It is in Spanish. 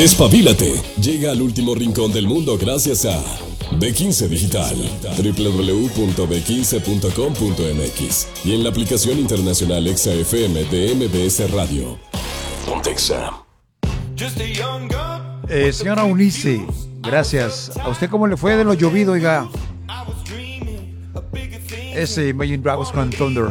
Despabilate. Llega al último rincón del mundo gracias a B15 Digital. www.b15.com.mx y en la aplicación internacional EXA-FM de MBS Radio. Pontexa. Señora Unice, gracias. ¿A usted cómo le fue de lo llovido, oiga? Ese Imagine Dragons con Thunder.